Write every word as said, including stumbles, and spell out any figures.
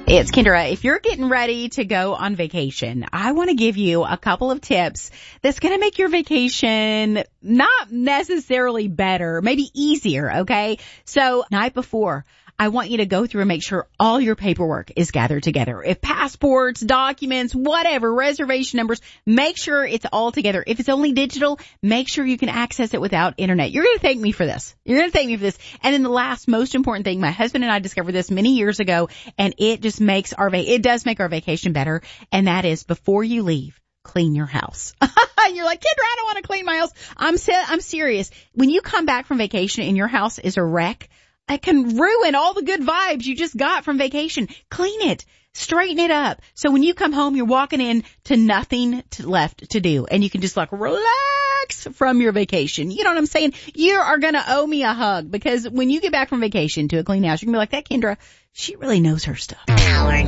It's Kendra. If you're getting ready to go on vacation, I want to give you a couple of tips that's going to make your vacation not necessarily better, maybe easier, okay? So, night before, I want you to go through and make sure all your paperwork is gathered together. If passports, documents, whatever, reservation numbers, make sure it's all together. If it's only digital, make sure you can access it without internet. You're going to thank me for this. You're going to thank me for this. And then the last most important thing, my husband and I discovered this many years ago, and it just makes our, va- it does make our vacation better. And that is before you leave, clean your house. You're like, Kendra, I don't want to clean my house. I'm se- I'm serious. When you come back from vacation and your house is a wreck, it can ruin all the good vibes you just got from vacation. Clean it. Straighten it up. So when you come home, you're walking in to nothing to left to do. And you can just like relax from your vacation. You know what I'm saying? You are going to owe me a hug because when you get back from vacation to a clean house, you can be like, that Kendra, she really knows her stuff.